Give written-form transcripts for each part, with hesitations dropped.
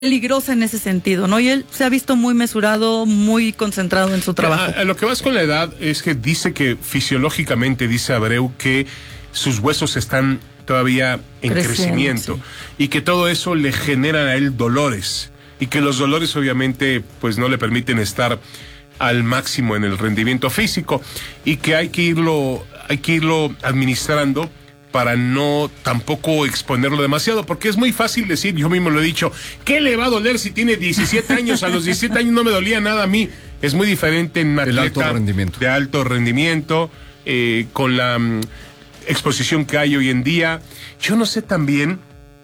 peligrosa en ese sentido, ¿no? Y él se ha visto muy mesurado, muy concentrado en su trabajo. A lo que vas con la edad es que dice que fisiológicamente, dice Abreu, que sus huesos están todavía en crecimiento, sí, y que todo eso le genera a él dolores, y que los dolores obviamente pues no le permiten estar al máximo en el rendimiento físico, y que hay que irlo administrando para no tampoco exponerlo demasiado, porque es muy fácil decir, yo mismo lo he dicho, ¿qué le va a doler si tiene 17 años? A los 17 años no me dolía nada a mí. Es muy diferente en un atleta de alto rendimiento, con la exposición que hay hoy en día. Yo no sé también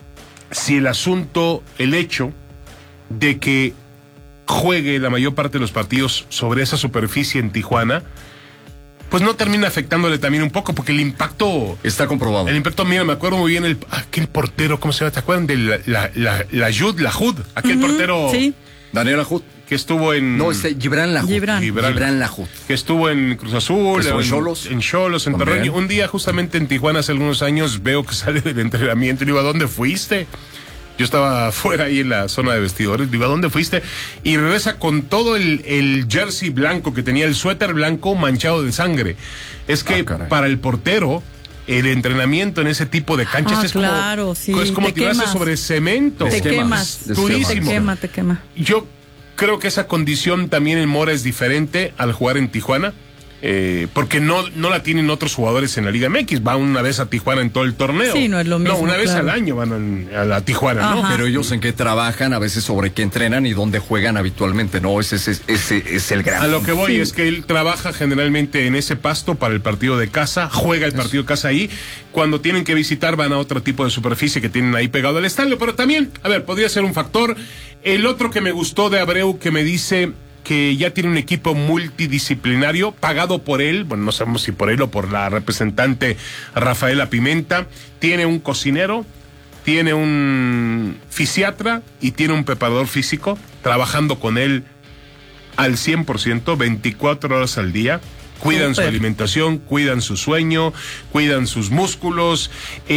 si el hecho de que juegue la mayor parte de los partidos sobre esa superficie en Tijuana, pues no termina afectándole también un poco, porque el impacto... Está comprobado. El impacto, mira, me acuerdo muy bien aquel portero, ¿cómo se llama? ¿Te acuerdan de la Jud? Aquel portero... Sí. Daniel Lahoud. Que estuvo en... No, Gibran Lahoud. Gibran Lahoud. Que estuvo en Cruz Azul, en Xolos. En Torreón. Un día, justamente en Tijuana, hace algunos años, veo que sale del entrenamiento y le digo, ¿a dónde fuiste? Yo estaba fuera ahí en la zona de vestidores, digo, ¿a dónde fuiste? Y regresa con todo el jersey blanco que tenía, el suéter blanco manchado de sangre. Es que para el portero, el entrenamiento en ese tipo de canchas es como tirarse sobre cemento. Te quemas. Durísimo. Te quema. Yo creo que esa condición también en Mora es diferente al jugar en Tijuana. Porque no la tienen otros jugadores en la Liga MX. Va una vez a Tijuana en todo el torneo. Sí, no es lo mismo. No, una vez al año van a la Tijuana, ¿no? Pero ellos en qué trabajan, a veces sobre qué entrenan y dónde juegan habitualmente, ¿no? Ese es el gran... A lo que voy es que él trabaja generalmente en ese pasto para el partido de casa, juega el partido de casa ahí. Cuando tienen que visitar van a otro tipo de superficie que tienen ahí pegado al estadio. Pero también, a ver, podría ser un factor. El otro que me gustó de Abreu, que me dice que ya tiene un equipo multidisciplinario pagado por él, bueno, no sabemos si por él o por la representante Rafaela Pimenta. Tiene un cocinero, tiene un fisiatra y tiene un preparador físico trabajando con él al 100%, 24 horas al día. Cuidan su alimentación, cuidan su sueño, cuidan sus músculos.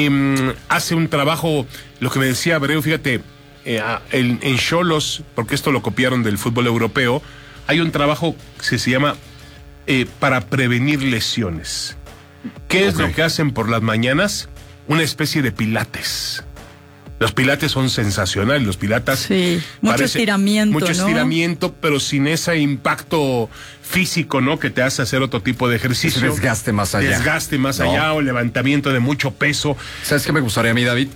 Hace un trabajo, lo que me decía Abreu, fíjate, en Xolos, porque esto lo copiaron del fútbol europeo, hay un trabajo que se llama para prevenir lesiones. ¿Qué es lo que hacen por las mañanas? Una especie de pilates. Los pilates son sensacionales, los pilates... Sí, mucho estiramiento, pero sin ese impacto físico, ¿no? Que te hace hacer otro tipo de ejercicio. Desgaste más allá. O levantamiento de mucho peso. ¿Sabes qué me gustaría a mí, David?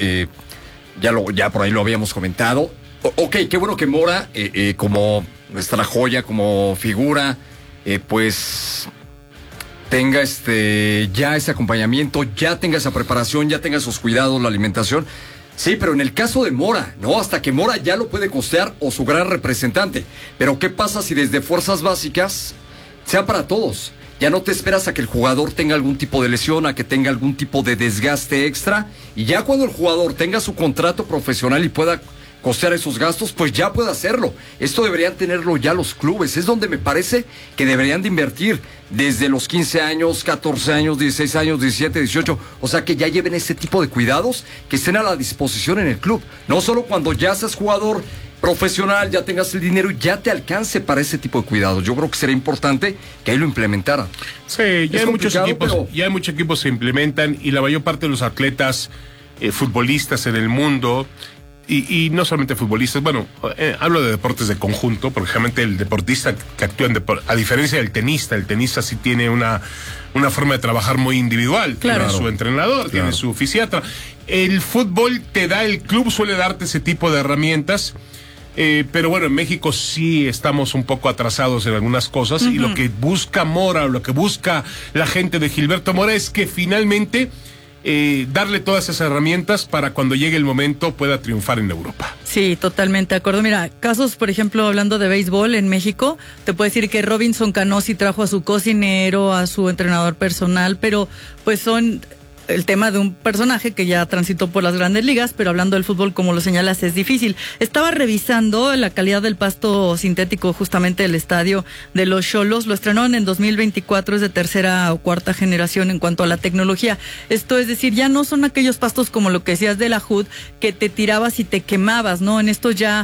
Ya por ahí lo habíamos comentado. Ok, qué bueno que Mora, como nuestra joya, como figura, pues tenga ya ese acompañamiento, ya tenga esa preparación, ya tenga esos cuidados, la alimentación. Sí, pero en el caso de Mora, ¿no? Hasta que Mora ya lo puede costear, o su gran representante. Pero ¿qué pasa si desde fuerzas básicas sea para todos? Ya no te esperas a que el jugador tenga algún tipo de lesión, a que tenga algún tipo de desgaste extra, y ya cuando el jugador tenga su contrato profesional y pueda costear esos gastos, pues ya puede hacerlo. Esto deberían tenerlo ya los clubes. Es donde me parece que deberían de invertir desde los 15 años, 14 años, 16 años, 17, 18. O sea, que ya lleven ese tipo de cuidados, que estén a la disposición en el club. No solo cuando ya seas jugador profesional, ya tengas el dinero y ya te alcance para ese tipo de cuidados. Yo creo que sería importante que ahí lo implementaran. Sí, ya hay muchos equipos que se implementan, y la mayor parte de los atletas futbolistas en el mundo, y no solamente futbolistas, bueno, hablo de deportes de conjunto, porque realmente el deportista que actúa a diferencia del tenista, el tenista sí tiene una forma de trabajar muy individual. Claro. Tiene su entrenador, tiene su fisiatra. El fútbol el club suele darte ese tipo de herramientas. Pero bueno, en México sí estamos un poco atrasados en algunas cosas, y lo que busca Mora, o lo que busca la gente de Gilberto Mora, es que finalmente darle todas esas herramientas para cuando llegue el momento pueda triunfar en Europa. Sí, totalmente de acuerdo. Mira, casos, por ejemplo, hablando de béisbol en México, te puedo decir que Robinson Cano sí trajo a su cocinero, a su entrenador personal, pero pues son el tema de un personaje que ya transitó por las grandes ligas, pero hablando del fútbol, como lo señalas, es difícil. Estaba revisando la calidad del pasto sintético justamente del estadio de los Xolos. Lo estrenaron en 2024, es de tercera o cuarta generación en cuanto a la tecnología. Esto es decir, ya no son aquellos pastos como lo que decías de la HUD, que te tirabas y te quemabas, ¿no? En esto ya